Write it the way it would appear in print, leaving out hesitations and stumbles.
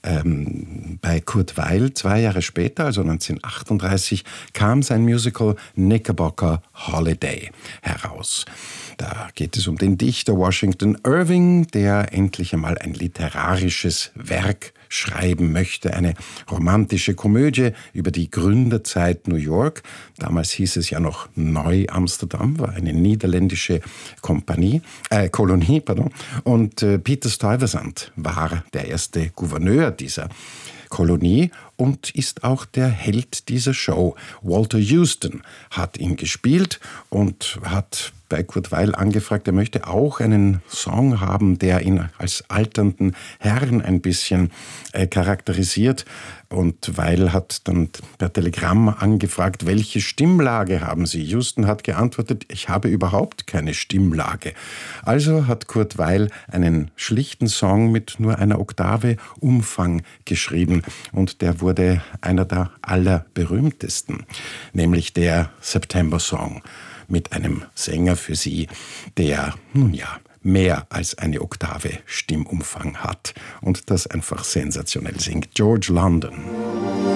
Bei Kurt Weill 2 Jahre später, also 1938, kam sein Musical Knickerbocker Holiday heraus. Da geht es um den Dichter Washington Irving, der endlich einmal ein literarisches Werk schreiben möchte. Eine romantische Komödie über die Gründerzeit New York. Damals hieß es ja noch Neu-Amsterdam, war eine niederländische Kolonie. Und Peter Stuyvesant war der erste Gouverneur dieser Kolonie und ist auch der Held dieser Show. Walter Houston hat ihn gespielt und hat bei Kurt Weill angefragt, er möchte auch einen Song haben, der ihn als alternden Herrn ein bisschen charakterisiert. Und Weill hat dann per Telegramm angefragt, welche Stimmlage haben Sie? Houston hat geantwortet, ich habe überhaupt keine Stimmlage. Also hat Kurt Weill einen schlichten Song mit nur einer Oktave Umfang geschrieben und der wurde einer der allerberühmtesten, nämlich der September Song mit einem Sänger für Sie, der, nun ja, mehr als eine Oktave Stimmumfang hat und das einfach sensationell singt. George London.